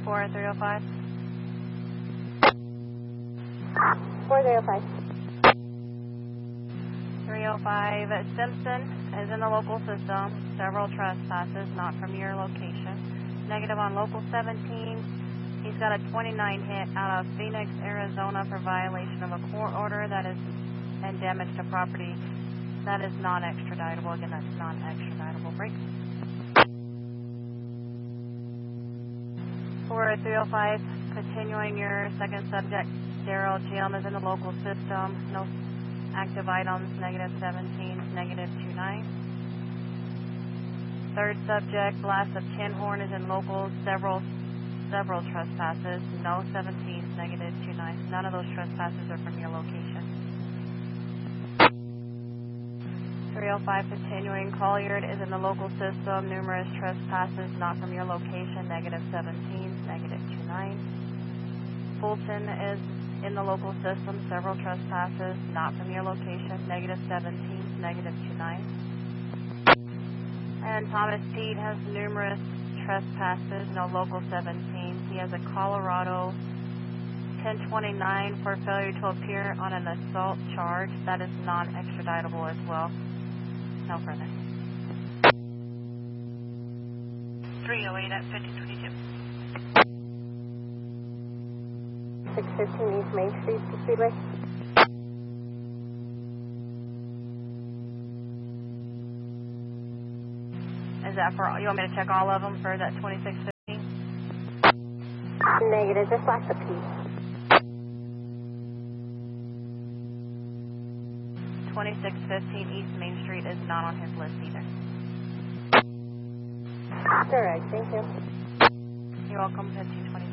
4305. 4305. 305 Simpson is in the local system. Several trespasses, not from your location. Negative on local 17. He's got a 29 hit out of Phoenix, Arizona for violation of a court order that is and damage to property. That is non-extraditable. Again, that's non-extraditable. Break. For 305, continuing your second subject, Daryl Jim is in the local system. No active items, negative 17, negative 29. Third subject, Blast of Tin Horn is in local, several trespasses, no 17s, negative 29. None of those trespasses are from your location. 305 continuing, Colliard is in the local system, numerous trespasses, not from your location, negative 17s, negative 29. Fulton is in the local system, several trespasses, not from your location, negative 17, negative 29. And Thomas Pete has numerous trespasses, no local 17. He has a Colorado 1029 for failure to appear on an assault charge. That is non-extraditable as well. No further. 308 at 5022. 615 East Main Street, Speedway. Is that for, you want me to check all of them for that 2615? Negative, just flash the P. 2615 East Main Street is not on his list either. Correct, thank you. You're welcome, 1520.